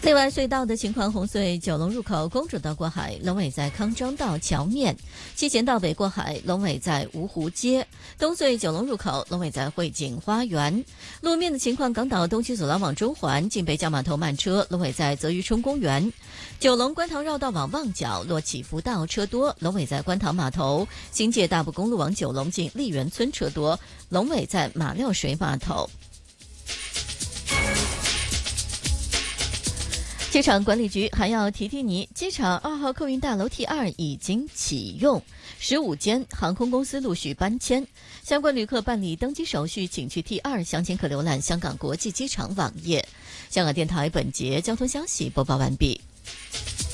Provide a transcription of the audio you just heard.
内外隧道的情况：红隧九龙入口公主道过海，龙尾在康庄道桥面；七贤道北过海，龙尾在芜湖街；东隧九龙入口，龙尾在汇景花园。路面的情况：港岛东区走廊往中环，近北角码头慢车，龙尾在泽渔春公园；九龙观塘绕道往旺角，落起福道车多，龙尾在观塘码头；新界大埔公路往九龙近丽园村车多，龙尾在马料水码头。机场管理局还要提你，机场2号客运大楼 T2 已经启用，15间航空公司陆续搬迁，相关旅客办理登机手续请去 T2， 详情可浏览香港国际机场网页。香港电台本节交通消息播报完毕。